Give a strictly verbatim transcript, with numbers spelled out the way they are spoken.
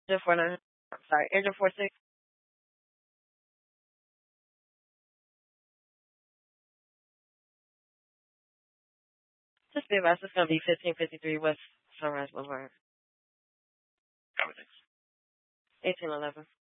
Engine four nine. Sorry, engine four six. Just be advised, it's gonna be fifteen fifty three West Sunrise Boulevard. Copy, thanks. Eighteen eleven.